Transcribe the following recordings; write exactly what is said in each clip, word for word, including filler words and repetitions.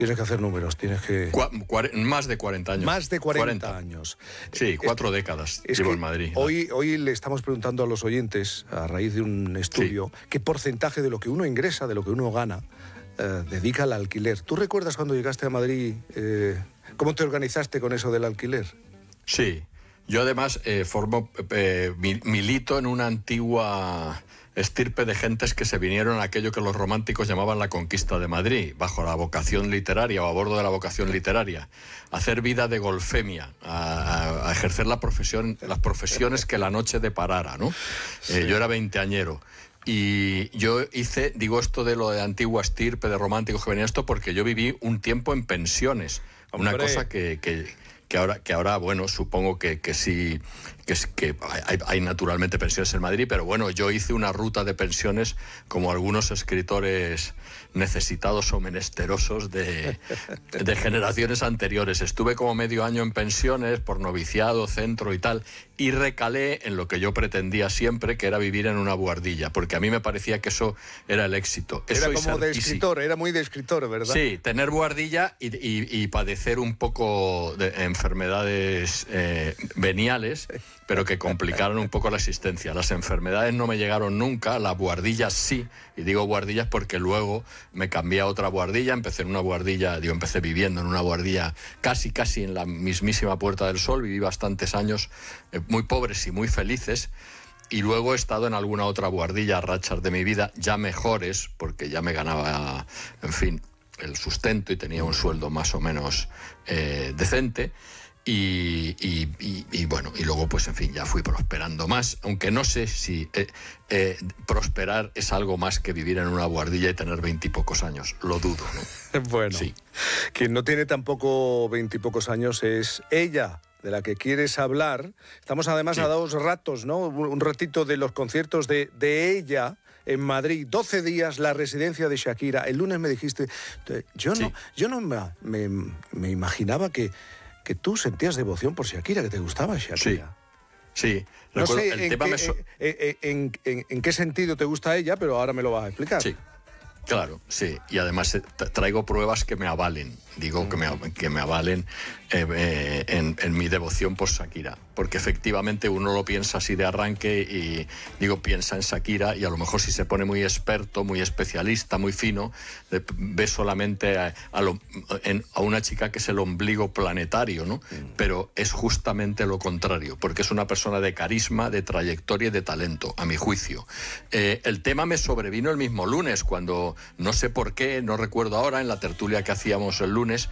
Tienes que hacer números, tienes que... Cua más de cuarenta años. Más de cuarenta, cuarenta años. Sí, cuatro es, décadas es llevo en Madrid. Hoy, hoy le estamos preguntando a los oyentes, a raíz de un estudio, sí, qué porcentaje de lo que uno ingresa, de lo que uno gana, eh, dedica al alquiler. ¿Tú recuerdas cuando llegaste a Madrid, eh, cómo te organizaste con eso del alquiler? Sí, yo además eh, formo, eh, milito en una antigua... estirpe de gentes que se vinieron a aquello que los románticos llamaban la conquista de Madrid, bajo la vocación literaria o a bordo de la vocación literaria, a hacer vida de golfemia, a, a ejercer la profesión, las profesiones que la noche deparara, ¿no? Sí. Eh, yo era veinteañero. Y yo hice, digo esto de lo de antigua estirpe de románticos que venía esto, porque yo viví un tiempo en pensiones, una Hombre. cosa que... que Que ahora, que ahora, bueno, supongo que, que sí, que, que hay, hay naturalmente pensiones en Madrid, pero bueno, yo hice una ruta de pensiones como algunos escritores necesitados o menesterosos de, de generaciones anteriores. Estuve como medio año en pensiones por noviciado, centro y tal, y recalé en lo que yo pretendía siempre, que era vivir en una buhardilla, porque a mí me parecía que eso era el éxito. Era eso como ser, de escritor, sí, era muy de escritor, ¿verdad? Sí, tener buhardilla y, y, y padecer un poco de enfermedades eh, veniales, pero que complicaron un poco la existencia. Las enfermedades no me llegaron nunca, la buhardilla sí, y digo buhardillas porque luego me cambié a otra buhardilla, empecé en una buhardilla, digo, empecé viviendo en una buhardilla casi, casi en la mismísima Puerta del Sol, viví bastantes años eh, muy pobres y muy felices, y luego he estado en alguna otra buhardilla a rachas de mi vida, ya mejores, porque ya me ganaba, en fin, el sustento y tenía un sueldo más o menos eh, decente. Y, y, y, y bueno, y luego pues en fin, ya fui prosperando más, aunque no sé si eh, eh, prosperar es algo más que vivir en una buhardilla y tener veintipocos años, lo dudo, ¿no? Bueno, sí. Quien no tiene tampoco veintipocos años es ella, de la que quieres hablar. Estamos además sí. a dos ratos, ¿no? Un ratito de los conciertos de, de ella en Madrid, doce días, la residencia de Shakira. El lunes me dijiste, yo no, sí. yo no me, me, me imaginaba que que tú sentías devoción por Shakira, que te gustaba Shakira. Sí, sí. No Recuerdo, sé el en, tema qué, me so... en, en, en, en qué sentido te gusta ella, pero ahora me lo vas a explicar. Sí, claro, sí. Y además traigo pruebas que me avalen, digo, mm. que, me, que me avalen eh, eh, en, en mi devoción por Shakira. Porque efectivamente uno lo piensa así de arranque y, digo, piensa en Shakira y a lo mejor si se pone muy experto, muy especialista, muy fino, ve solamente a, a, lo, en, a una chica que es el ombligo planetario, ¿no? Mm. Pero es justamente lo contrario, porque es una persona de carisma, de trayectoria y de talento, a mi juicio. Eh, el tema me sobrevino el mismo lunes, cuando, no sé por qué, no recuerdo ahora, en la tertulia que hacíamos el lunes,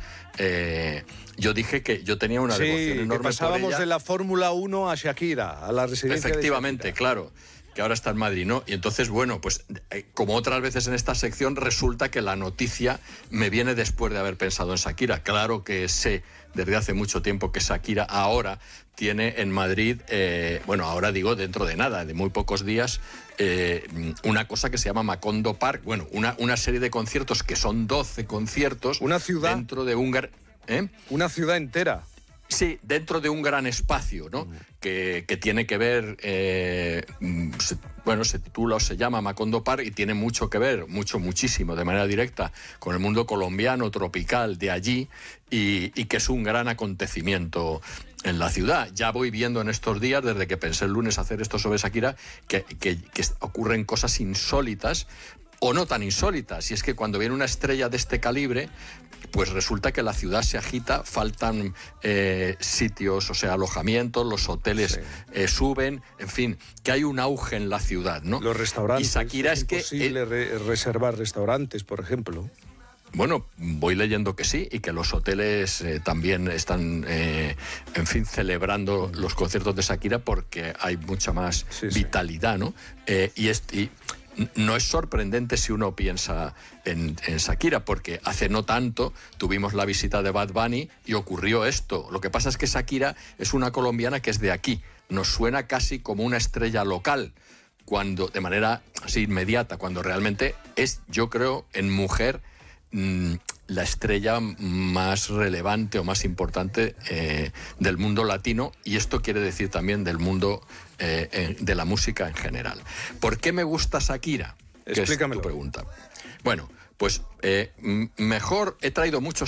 eh, yo dije que yo tenía una sí, devoción enorme que pasábamos por ella. de la Fórmula uno a Shakira, a la residencia Efectivamente, de Shakira. Claro, que ahora está en Madrid, ¿no? Y entonces, bueno, pues eh, como otras veces en esta sección, resulta que la noticia me viene después de haber pensado en Shakira. Claro que sé desde hace mucho tiempo que Shakira ahora tiene en Madrid, eh, bueno, ahora digo dentro de nada, de muy pocos días, eh, una cosa que se llama Macondo Park, bueno, una, una serie de conciertos que son doce conciertos. Una ciudad. Dentro de un... ¿Eh? Una ciudad entera. Sí, dentro de un gran espacio, ¿no? Mm. Que, que tiene que ver, eh, se, bueno, se titula o se llama Macondo Park y tiene mucho que ver, mucho, muchísimo, de manera directa, con el mundo colombiano, tropical, de allí, y, y que es un gran acontecimiento en la ciudad. Ya voy viendo en estos días, desde que pensé el lunes hacer esto sobre Shakira, que, que, que ocurren cosas insólitas, o no tan insólitas, y es que cuando viene una estrella de este calibre, pues resulta que la ciudad se agita, faltan eh, sitios, o sea, alojamientos, los hoteles sí. eh, suben, en fin, que hay un auge en la ciudad, ¿no? Los restaurantes, y Shakira es, es imposible que, eh, re reservar restaurantes, por ejemplo. Bueno, voy leyendo que sí, y que los hoteles eh, también están, eh, en fin, celebrando los conciertos de Shakira porque hay mucha más sí, vitalidad, sí. ¿no? Eh, y, es, y no es sorprendente si uno piensa en, en Shakira, porque hace no tanto tuvimos la visita de Bad Bunny y ocurrió esto. Lo que pasa es que Shakira es una colombiana que es de aquí, nos suena casi como una estrella local, cuando de manera así inmediata, cuando realmente es, yo creo, en mujer, mmm, la estrella más relevante o más importante eh, del mundo latino, y esto quiere decir también del mundo eh, de la música en general. ¿Por qué me gusta Shakira? Explícamelo. Que es tu pregunta. Bueno, Pues eh, mejor he traído muchos